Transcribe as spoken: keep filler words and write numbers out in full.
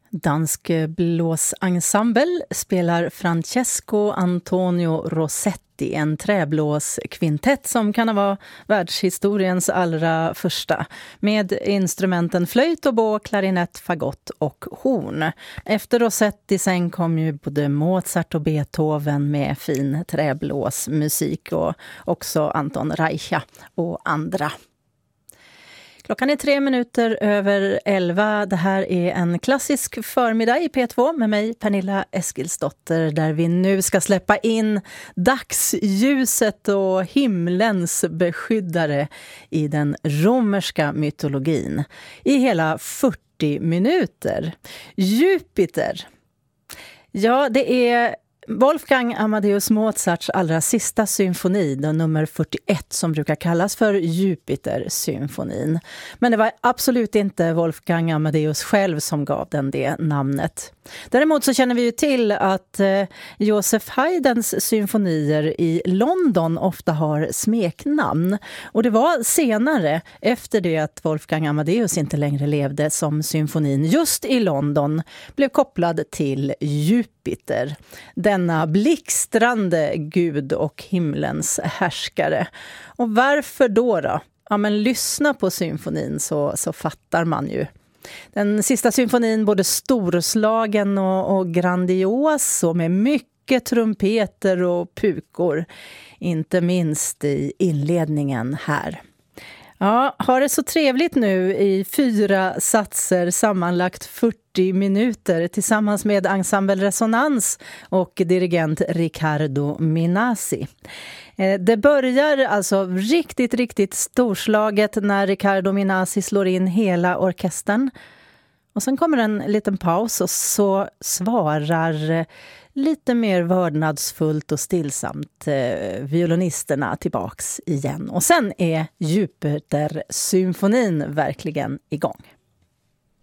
Dansk blåsensemble spelar Francesco Antonio Rossetti, en träblåskvintett som kan vara världshistoriens allra första, med instrumenten flöjt, oboe, klarinett, fagott och horn. Efter Rossetti sen kom ju både Mozart och Beethoven med fin träblåsmusik, och också Anton Reicha och andra. Klockan är tre minuter över elva. Det här är en klassisk förmiddag i P två med mig, Pernilla Eskilsdotter, där vi nu ska släppa in dagsljuset och himlens beskyddare i den romerska mytologin i hela fyrtio minuter. Jupiter. Ja, det är Wolfgang Amadeus Mozarts allra sista symfoni, den nummer fyrtioett, som brukar kallas för Jupiter-symfonin. Men det var absolut inte Wolfgang Amadeus själv som gav den det namnet. Däremot så känner vi ju till att eh, Joseph Haydns symfonier i London ofta har smeknamn. Och det var senare, efter det att Wolfgang Amadeus inte längre levde, som symfonin just i London blev kopplad till Jupiter. Denna blixtrande gud och himlens härskare. Och varför då då? Ja, men lyssna på symfonin så, så fattar man ju. Den sista symfonin, både storslagen och, och grandios, och med mycket trumpeter och pukor. Inte minst i inledningen här. Ja, har det så trevligt nu i fyra satser, sammanlagt fyrtio minuter, tillsammans med Ensemble Resonans och dirigent Riccardo Minasi. Det börjar alltså riktigt, riktigt storslaget när Riccardo Minasi slår in hela orkestern. Och sen kommer en liten paus, och så svarar lite mer vördnadsfullt och stillsamt eh, violinisterna tillbaks igen. Och sen är Jupiter-symfonin verkligen igång.